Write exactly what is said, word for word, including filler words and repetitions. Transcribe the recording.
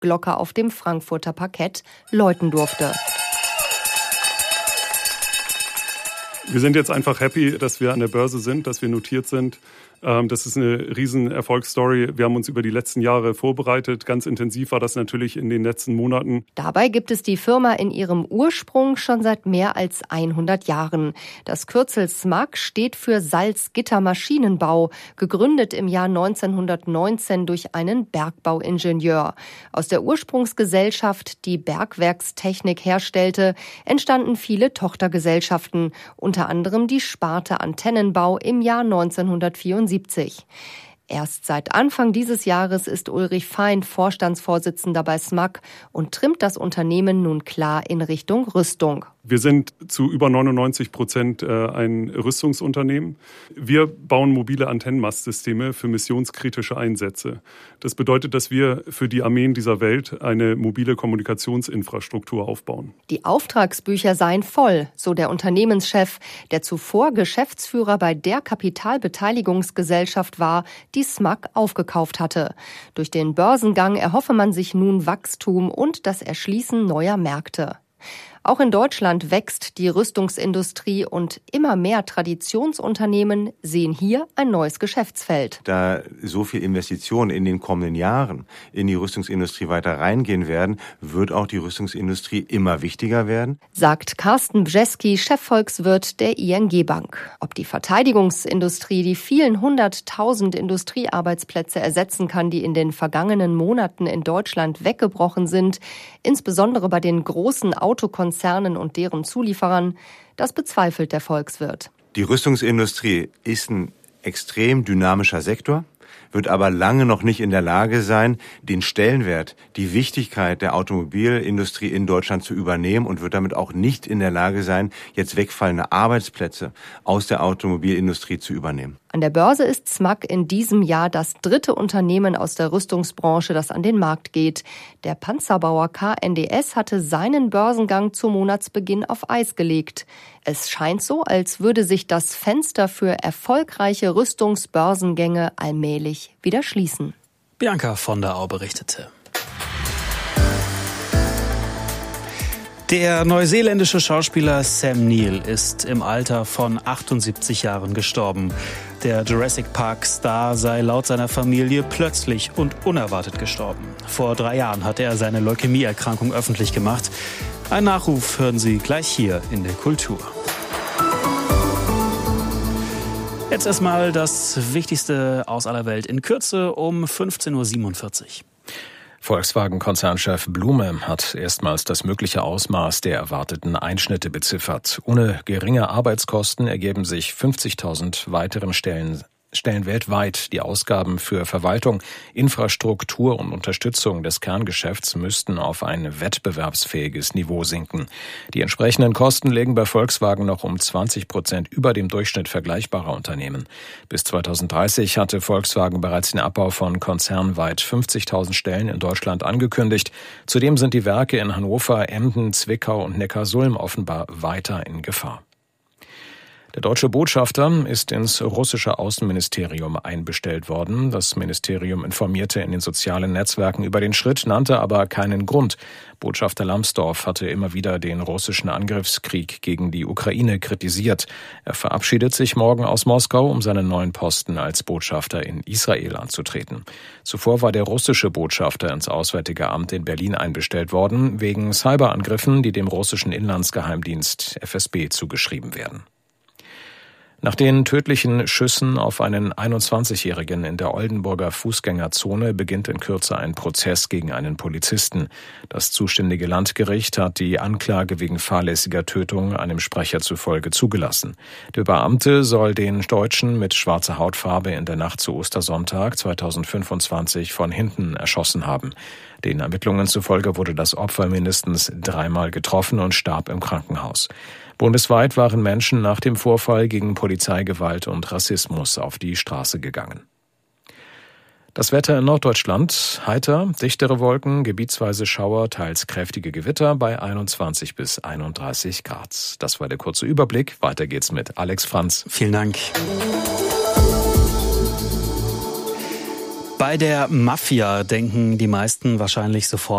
Glocke auf dem Frankfurter Parkett läuten durfte. Wir sind jetzt einfach happy, dass wir an der Börse sind, dass wir notiert sind. Das ist eine riesen Erfolgsstory. Wir haben uns über die letzten Jahre vorbereitet. Ganz intensiv war das natürlich in den letzten Monaten. Dabei gibt es die Firma in ihrem Ursprung schon seit mehr als hundert Jahren. Das Kürzel S M A G steht für Salzgittermaschinenbau, gegründet im Jahr neunzehnhundertneunzehn durch einen Bergbauingenieur. Aus der Ursprungsgesellschaft, die Bergwerkstechnik herstellte, entstanden viele Tochtergesellschaften, unter anderem die Sparte Antennenbau im Jahr neunzehnhundertvierundsiebzig. Erst seit Anfang dieses Jahres ist Ulrich Fein Vorstandsvorsitzender bei S M A G und trimmt das Unternehmen nun klar in Richtung Rüstung. Wir sind zu über neunundneunzig Prozent ein Rüstungsunternehmen. Wir bauen mobile Antennenmastsysteme für missionskritische Einsätze. Das bedeutet, dass wir für die Armeen dieser Welt eine mobile Kommunikationsinfrastruktur aufbauen. Die Auftragsbücher seien voll, so der Unternehmenschef, der zuvor Geschäftsführer bei der Kapitalbeteiligungsgesellschaft war, die S M A G aufgekauft hatte. Durch den Börsengang erhoffe man sich nun Wachstum und das Erschließen neuer Märkte. Auch in Deutschland wächst die Rüstungsindustrie und immer mehr Traditionsunternehmen sehen hier ein neues Geschäftsfeld. Da so viel Investitionen in den kommenden Jahren in die Rüstungsindustrie weiter reingehen werden, wird auch die Rüstungsindustrie immer wichtiger werden, sagt Carsten Bjeski, Chefvolkswirt der I N G Bank. Ob die Verteidigungsindustrie die vielen hunderttausend Industriearbeitsplätze ersetzen kann, die in den vergangenen Monaten in Deutschland weggebrochen sind, insbesondere bei den großen Autokonzernen Konzernen und deren Zulieferern, das bezweifelt der Volkswirt. Die Rüstungsindustrie ist ein extrem dynamischer Sektor, wird aber lange noch nicht in der Lage sein, den Stellenwert, die Wichtigkeit der Automobilindustrie in Deutschland zu übernehmen und wird damit auch nicht in der Lage sein, jetzt wegfallende Arbeitsplätze aus der Automobilindustrie zu übernehmen. An der Börse ist S M A G in diesem Jahr das dritte Unternehmen aus der Rüstungsbranche, das an den Markt geht. Der Panzerbauer K N D S hatte seinen Börsengang zu Monatsbeginn auf Eis gelegt. Es scheint so, als würde sich das Fenster für erfolgreiche Rüstungsbörsengänge allmählich wieder schließen. Bianca von der Au berichtete. Der neuseeländische Schauspieler Sam Neill ist im Alter von achtundsiebzig Jahren gestorben. Der Jurassic Park-Star sei laut seiner Familie plötzlich und unerwartet gestorben. Vor drei Jahren hatte er seine Leukämieerkrankung öffentlich gemacht. Ein Nachruf hören Sie gleich hier in der Kultur. Jetzt erstmal das Wichtigste aus aller Welt in Kürze um fünfzehn Uhr siebenundvierzig. Volkswagen-Konzernchef Blume hat erstmals das mögliche Ausmaß der erwarteten Einschnitte beziffert. Ohne geringe Arbeitskosten ergeben sich fünfzigtausend weiteren Stellen Stellen weltweit. Die Ausgaben für Verwaltung, Infrastruktur und Unterstützung des Kerngeschäfts müssten auf ein wettbewerbsfähiges Niveau sinken. Die entsprechenden Kosten liegen bei Volkswagen noch um zwanzig Prozent über dem Durchschnitt vergleichbarer Unternehmen. Bis zweitausenddreißig hatte Volkswagen bereits den Abbau von konzernweit fünfzigtausend Stellen in Deutschland angekündigt. Zudem sind die Werke in Hannover, Emden, Zwickau und Neckarsulm offenbar weiter in Gefahr. Der deutsche Botschafter ist ins russische Außenministerium einbestellt worden. Das Ministerium informierte in den sozialen Netzwerken über den Schritt, nannte aber keinen Grund. Botschafter Lambsdorff hatte immer wieder den russischen Angriffskrieg gegen die Ukraine kritisiert. Er verabschiedet sich morgen aus Moskau, um seinen neuen Posten als Botschafter in Israel anzutreten. Zuvor war der russische Botschafter ins Auswärtige Amt in Berlin einbestellt worden, wegen Cyberangriffen, die dem russischen Inlandsgeheimdienst F S B zugeschrieben werden. Nach den tödlichen Schüssen auf einen einundzwanzigjährigen in der Oldenburger Fußgängerzone beginnt in Kürze ein Prozess gegen einen Polizisten. Das zuständige Landgericht hat die Anklage wegen fahrlässiger Tötung einem Sprecher zufolge zugelassen. Der Beamte soll den Deutschen mit schwarzer Hautfarbe in der Nacht zu Ostersonntag zweitausendfünfundzwanzig von hinten erschossen haben. Den Ermittlungen zufolge wurde das Opfer mindestens dreimal getroffen und starb im Krankenhaus. Bundesweit waren Menschen nach dem Vorfall gegen Polizeigewalt und Rassismus auf die Straße gegangen. Das Wetter in Norddeutschland: heiter, dichtere Wolken, gebietsweise Schauer, teils kräftige Gewitter bei einundzwanzig bis einunddreißig Grad. Das war der kurze Überblick. Weiter geht's mit Alex Franz. Vielen Dank. Bei der Mafia denken die meisten wahrscheinlich sofort